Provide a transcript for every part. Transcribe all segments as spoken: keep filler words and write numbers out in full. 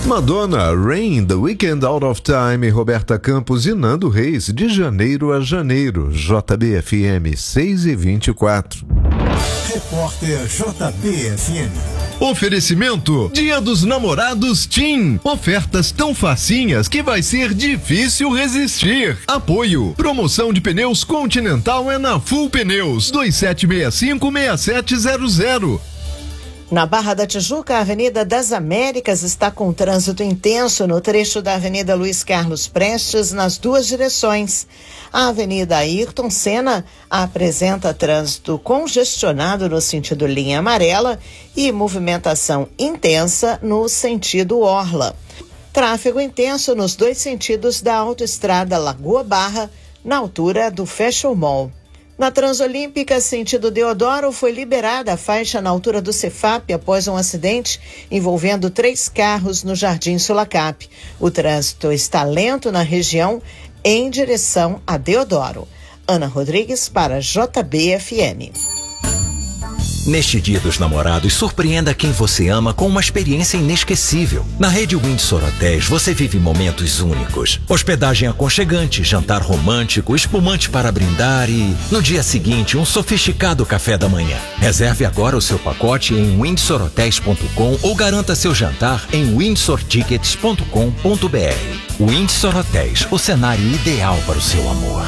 Madonna, Rain, The Weekend, Out of Time, Roberta Campos e Nando Reis, de janeiro a janeiro, J B F M seis e vinte e quatro. Repórter J B F M. Oferecimento Dia dos Namorados TIM. Ofertas tão facinhas que vai ser difícil resistir. Apoio. Promoção de pneus Continental é na Full Pneus. dois sete seis cinco, seis sete zero zero. Na Barra da Tijuca, a Avenida das Américas está com trânsito intenso no trecho da Avenida Luiz Carlos Prestes, nas duas direções. A Avenida Ayrton Senna apresenta trânsito congestionado no sentido linha amarela e movimentação intensa no sentido orla. Tráfego intenso nos dois sentidos da autoestrada Lagoa Barra, na altura do Fashion Mall. Na Transolímpica, sentido Deodoro, foi liberada a faixa na altura do Cefap após um acidente envolvendo três carros no Jardim Sulacap. O trânsito está lento na região em direção a Deodoro. Ana Rodrigues para J B F M. Neste Dia dos Namorados, surpreenda quem você ama com uma experiência inesquecível. Na rede Windsor Hotéis, você vive momentos únicos. Hospedagem aconchegante, jantar romântico, espumante para brindar e, no dia seguinte, um sofisticado café da manhã. Reserve agora o seu pacote em windsor hotels ponto com ou garanta seu jantar em windsor tickets ponto com ponto b r. Windsor Hotéis, o cenário ideal para o seu amor.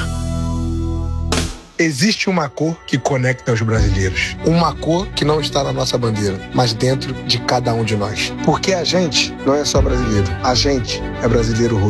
Existe uma cor que conecta os brasileiros. Uma cor que não está na nossa bandeira, mas dentro de cada um de nós. Porque a gente não é só brasileiro. A gente é brasileiro